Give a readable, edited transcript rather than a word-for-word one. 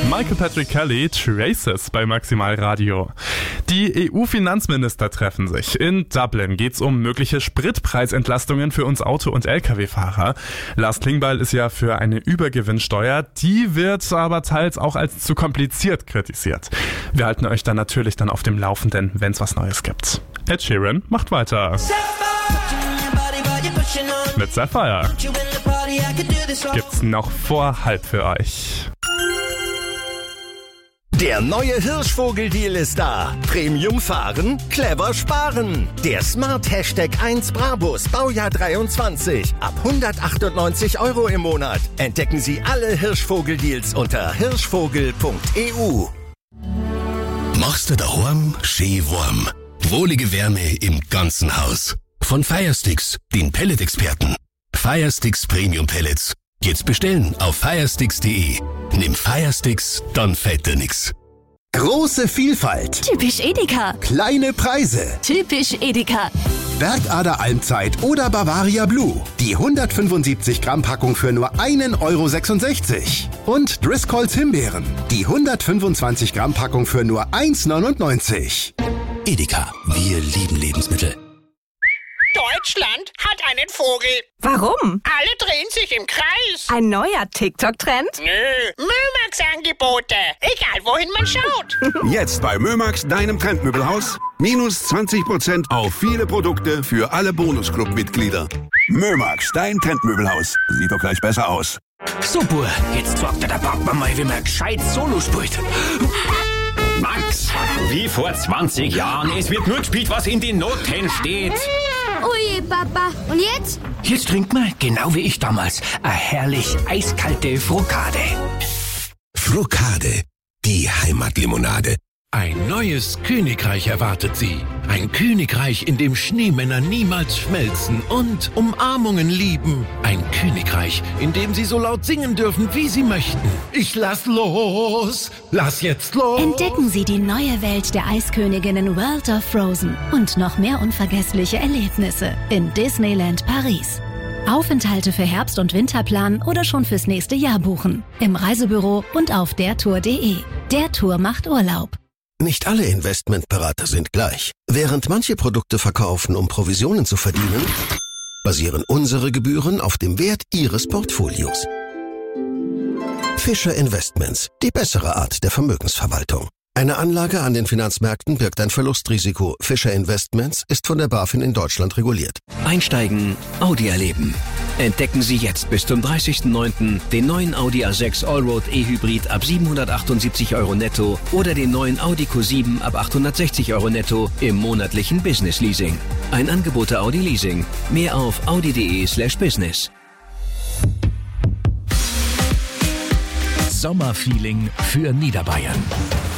Michael Patrick Kelly, Traces bei Maximal Radio. Die EU-Finanzminister treffen sich. In Dublin geht's um mögliche Spritpreisentlastungen für uns Auto- und Lkw-Fahrer. Lars Klingbeil ist ja für eine Übergewinnsteuer. Die wird aber teils auch als zu kompliziert kritisiert. Wir halten euch dann natürlich dann auf dem Laufenden, wenn's was Neues gibt. Ed Sheeran macht weiter. Mit Sapphire. Gibt's noch vor halb für euch. Der neue Hirschvogel-Deal ist da. Premium fahren, clever sparen. Der Smart Hashtag 1 Brabus Baujahr 23. Ab 198 € im Monat. Entdecken Sie alle Hirschvogel-Deals unter hirschvogel.eu. Machst du daheim schön warm. Wohlige Wärme im ganzen Haus. Von Firesticks, den Pellet-Experten. Firesticks Premium Pellets. Jetzt bestellen auf firesticks.de. Nimm Firesticks, dann fällt dir nix. Große Vielfalt. Typisch Edeka. Kleine Preise. Typisch Edeka. Bergader Almzeit oder Bavaria Blue. Die 175 Gramm Packung für nur 1,66 €. Und Driscolls Himbeeren. Die 125 Gramm Packung für nur 1,99 €. Edeka, wir lieben Lebensmittel. Deutschland hat einen Vogel. Warum? Alle drehen sich im Kreis. Ein neuer TikTok-Trend? Nö, Mömax-Angebote. Egal, wohin man schaut. Jetzt bei Mömax, deinem Trendmöbelhaus. Minus 20% auf viele Produkte für alle Bonusclub-Mitglieder. Mömax, dein Trendmöbelhaus. Sieht doch gleich besser aus. Super, jetzt sagt der Papa mal, wie man gescheit Solo spielt. Max, wie vor 20 Jahren. Es wird nur gespielt, was in den Noten steht. Ui, Papa. Und jetzt? Jetzt trinkt man, genau wie ich damals, eine herrlich eiskalte Frokade. Frokade, die Heimatlimonade. Ein neues Königreich erwartet Sie. Ein Königreich, in dem Schneemänner niemals schmelzen und Umarmungen lieben. Ein Königreich, in dem Sie so laut singen dürfen, wie Sie möchten. Ich lass los! Lass jetzt los! Entdecken Sie die neue Welt der Eisköniginnen World of Frozen und noch mehr unvergessliche Erlebnisse in Disneyland Paris. Aufenthalte für Herbst- und Winterplan oder schon fürs nächste Jahr buchen. Im Reisebüro und auf dertour.de. Der Tour macht Urlaub. Nicht alle Investmentberater sind gleich. Während manche Produkte verkaufen, um Provisionen zu verdienen, basieren unsere Gebühren auf dem Wert Ihres Portfolios. Fischer Investments, die bessere Art der Vermögensverwaltung. Eine Anlage an den Finanzmärkten birgt ein Verlustrisiko. Fischer Investments ist von der BaFin in Deutschland reguliert. Einsteigen, Audi erleben. Entdecken Sie jetzt bis zum 30.09. den neuen Audi A6 Allroad E-Hybrid ab 778 € netto oder den neuen Audi Q7 ab 860 € netto im monatlichen Business Leasing. Ein Angebot der Audi Leasing. Mehr auf audi.de/business. Sommerfeeling für Niederbayern.